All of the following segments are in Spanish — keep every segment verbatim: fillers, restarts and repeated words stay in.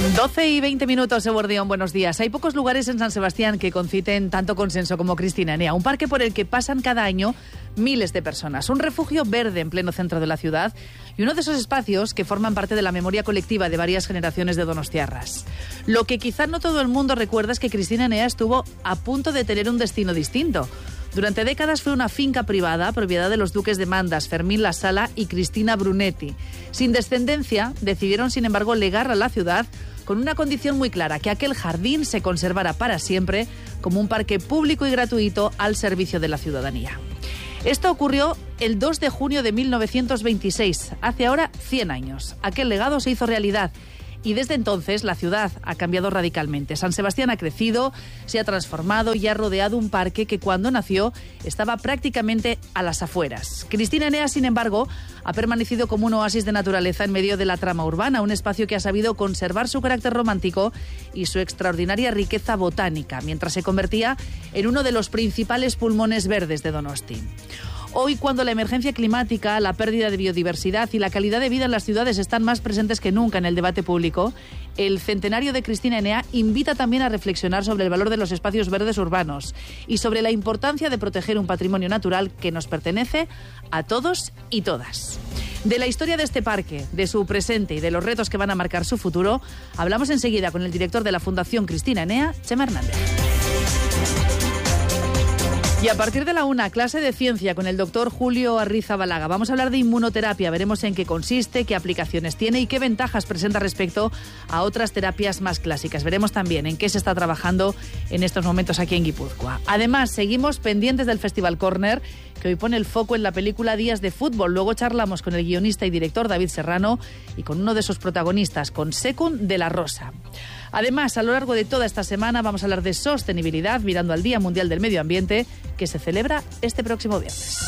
doce y veinte minutos, Eguardión, buenos días. Hay pocos lugares en San Sebastián que conciten tanto consenso como Cristina Enea, un parque por el que pasan cada año miles de personas, un refugio verde en pleno centro de la ciudad y uno de esos espacios que forman parte de la memoria colectiva de varias generaciones de donostiarras. Lo que quizá no todo el mundo recuerda es que Cristina Enea estuvo a punto de tener un destino distinto. Durante décadas fue una finca privada, propiedad de los duques de Mandas, Fermín La Sala y Cristina Brunetti. Sin descendencia, decidieron, sin embargo, legar a la ciudad con una condición muy clara, que aquel jardín se conservara para siempre como un parque público y gratuito al servicio de la ciudadanía. Esto ocurrió el dos de junio de mil novecientos veintiséis, hace ahora cien años. Aquel legado se hizo realidad. Y desde entonces la ciudad ha cambiado radicalmente. San Sebastián ha crecido, se ha transformado y ha rodeado un parque que cuando nació estaba prácticamente a las afueras. Cristina Enea, sin embargo, ha permanecido como un oasis de naturaleza en medio de la trama urbana, un espacio que ha sabido conservar su carácter romántico y su extraordinaria riqueza botánica, mientras se convertía en uno de los principales pulmones verdes de Donosti. Hoy, cuando la emergencia climática, la pérdida de biodiversidad y la calidad de vida en las ciudades están más presentes que nunca en el debate público, el centenario de Cristina Enea invita también a reflexionar sobre el valor de los espacios verdes urbanos y sobre la importancia de proteger un patrimonio natural que nos pertenece a todos y todas. De la historia de este parque, de su presente y de los retos que van a marcar su futuro, hablamos enseguida con el director de la Fundación Cristina Enea, Chema Hernández. Y a partir de la una, clase de ciencia con el doctor Julio Arrizabalaga. Vamos a hablar de inmunoterapia, veremos en qué consiste, qué aplicaciones tiene y qué ventajas presenta respecto a otras terapias más clásicas. Veremos también en qué se está trabajando en estos momentos aquí en Guipúzcoa. Además, seguimos pendientes del Festival Corner, que hoy pone el foco en la película Días de Fútbol. Luego charlamos con el guionista y director David Serrano y con uno de sus protagonistas, con Secund de la Rosa. Además, a lo largo de toda esta semana vamos a hablar de sostenibilidad mirando al Día Mundial del Medio Ambiente, que se celebra este próximo viernes.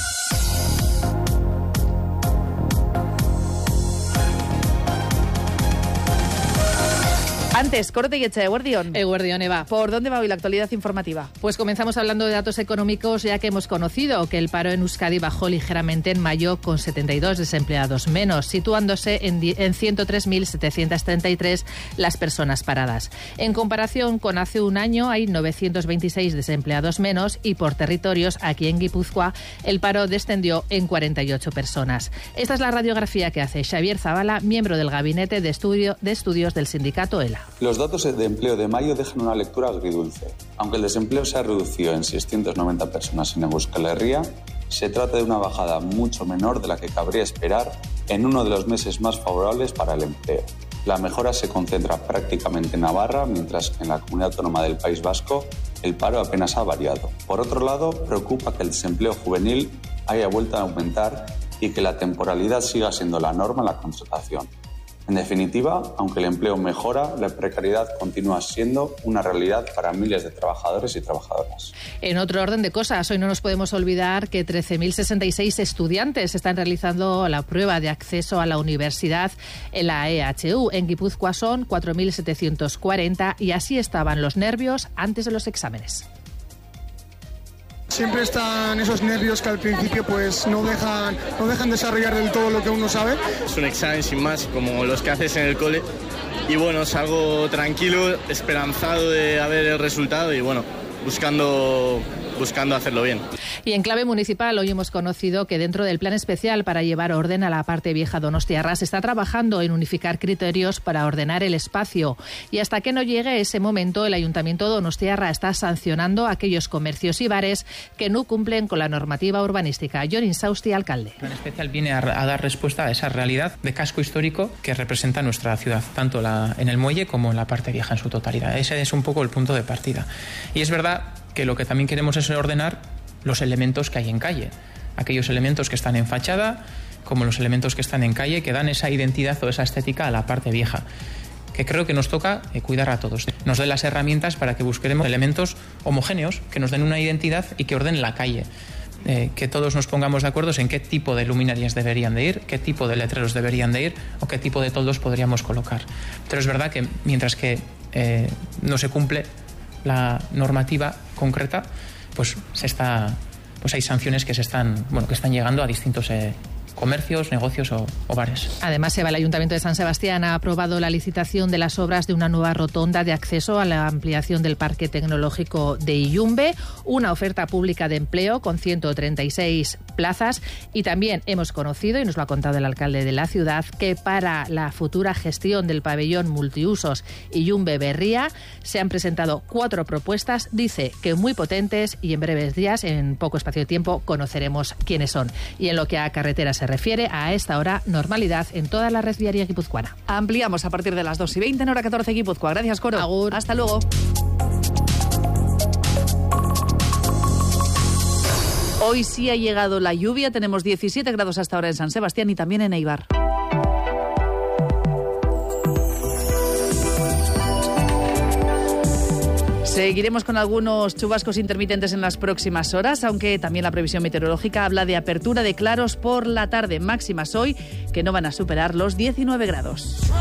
Antes, corte y echa, Eguardión. Eguardión, Eva. ¿Por dónde va hoy la actualidad informativa? Pues comenzamos hablando de datos económicos, ya que hemos conocido que el paro en Euskadi bajó ligeramente en mayo con setenta y dos desempleados menos, situándose en, en ciento tres mil setecientos treinta y tres las personas paradas. En comparación con hace un año hay novecientos veintiséis desempleados menos y por territorios, aquí en Guipúzcoa, el paro descendió en cuarenta y ocho personas. Esta es la radiografía que hace Xavier Zavala, miembro del Gabinete de, estudio, de Estudios del sindicato ELA. Los datos de empleo de mayo dejan una lectura agridulce. Aunque el desempleo se ha reducido en seiscientas noventa personas en Euskal Herria, se trata de una bajada mucho menor de la que cabría esperar en uno de los meses más favorables para el empleo. La mejora se concentra prácticamente en Navarra, mientras que en la comunidad autónoma del País Vasco el paro apenas ha variado. Por otro lado, preocupa que el desempleo juvenil haya vuelto a aumentar y que la temporalidad siga siendo la norma en la contratación. En definitiva, aunque el empleo mejora, la precariedad continúa siendo una realidad para miles de trabajadores y trabajadoras. En otro orden de cosas, hoy no nos podemos olvidar que trece mil sesenta y seis estudiantes están realizando la prueba de acceso a la universidad en la E H U. En Guipúzcoa son cuatro mil setecientos cuarenta y así estaban los nervios antes de los exámenes. Siempre están esos nervios que al principio pues no dejan, no dejan desarrollar del todo lo que uno sabe. Es un examen sin más, como los que haces en el cole. Y bueno, salgo tranquilo, esperanzado de ver el resultado y bueno, buscando... buscando hacerlo bien. Y en clave municipal, hoy hemos conocido que dentro del plan especial para llevar orden a la parte vieja donostiarra se está trabajando en unificar criterios para ordenar el espacio. Y hasta que no llegue ese momento, el Ayuntamiento donostiarra está sancionando a aquellos comercios y bares que no cumplen con la normativa urbanística. Jon Insausti, alcalde. El plan especial viene a, a dar respuesta a esa realidad de casco histórico que representa nuestra ciudad, tanto la, en el muelle como en la parte vieja en su totalidad. Ese es un poco el punto de partida. Y es verdad que lo que también queremos es ordenar los elementos que hay en calle, aquellos elementos que están en fachada, como los elementos que están en calle, que dan esa identidad o esa estética a la parte vieja, que creo que nos toca eh, cuidar a todos. Nos den las herramientas para que busquemos elementos homogéneos, que nos den una identidad y que ordenen la calle. Eh, que todos nos pongamos de acuerdo en qué tipo de luminarias deberían de ir, qué tipo de letreros deberían de ir o qué tipo de toldos podríamos colocar. Pero es verdad que mientras que eh, no se cumple la normativa concreta, pues se está, pues hay sanciones que se están, bueno, que están llegando a distintos eh, comercios, negocios o, o bares. Además, Eva, el Ayuntamiento de San Sebastián ha aprobado la licitación de las obras de una nueva rotonda de acceso a la ampliación del Parque Tecnológico de Iyumbe, una oferta pública de empleo con ciento treinta y seis plazas, y también hemos conocido, y nos lo ha contado el alcalde de la ciudad, que para la futura gestión del pabellón multiusos Iyumbe Berría se han presentado cuatro propuestas, dice que muy potentes, y en breves días, en poco espacio de tiempo, conoceremos quiénes son. Y en lo que a carretera se refiere, a esta hora, normalidad en toda la red viaria guipuzcoana. Ampliamos a partir de las dos y veinte en hora catorce Guipúzcoa. Gracias, Coro. Agur. Hasta luego. Hoy sí ha llegado la lluvia, tenemos diecisiete grados hasta ahora en San Sebastián y también en Eibar. Seguiremos con algunos chubascos intermitentes en las próximas horas, aunque también la previsión meteorológica habla de apertura de claros por la tarde, máximas hoy que no van a superar los diecinueve grados.